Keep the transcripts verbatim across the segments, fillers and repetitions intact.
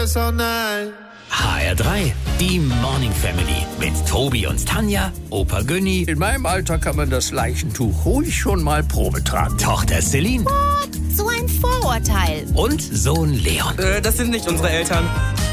H R drei, die Morning Family mit Tobi und Tanja, Opa Günni. In meinem Alter kann man das Leichentuch ruhig schon mal Probe tragen. Tochter Celine. What? So ein Vorurteil. Und Sohn Leon. Äh, das sind nicht unsere Eltern.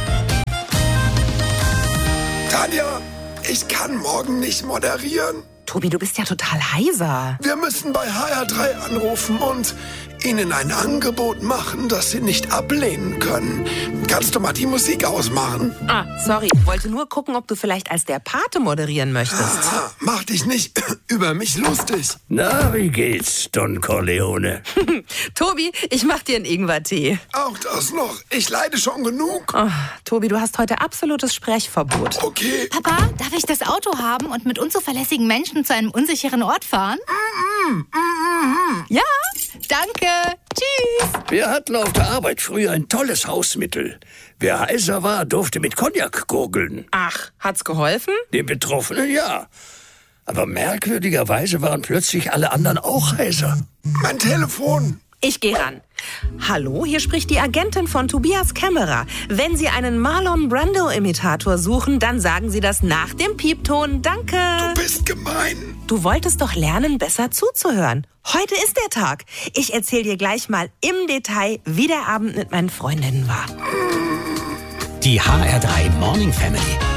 Tanja, ich kann morgen nicht moderieren. Tobi, du bist ja total heiser. Wir müssen bei H R drei anrufen und Ihnen ein Angebot machen, das Sie nicht ablehnen können. Kannst du mal die Musik ausmachen? Ah, sorry. Ich wollte nur gucken, ob du vielleicht als der Pate moderieren möchtest. Ah, mach dich nicht über mich lustig. Na, wie geht's, Don Corleone? Tobi, ich mach dir einen Ingwertee. Auch das noch. Ich leide schon genug. Oh, Tobi, du hast heute absolutes Sprechverbot. Okay. Papa, darf ich das Auto haben und mit unzuverlässigen Menschen zu einem unsicheren Ort fahren? Mm, mm, mm, mm. Ja, danke. Tschüss. Wir hatten auf der Arbeit früher ein tolles Hausmittel. Wer heiser war, durfte mit Cognac gurgeln. Ach, hat's geholfen? Den Betroffenen ja. Aber merkwürdigerweise waren plötzlich alle anderen auch heiser. Mein Telefon. Ich gehe ran. Hallo, hier spricht die Agentin von Tobias Kämmerer. Wenn Sie einen Marlon Brando-Imitator suchen, dann sagen Sie das nach dem Piepton. Danke. Du bist gemein. Du wolltest doch lernen, besser zuzuhören. Heute ist der Tag. Ich erzähle dir gleich mal im Detail, wie der Abend mit meinen Freundinnen war. Die H R drei Morning Family.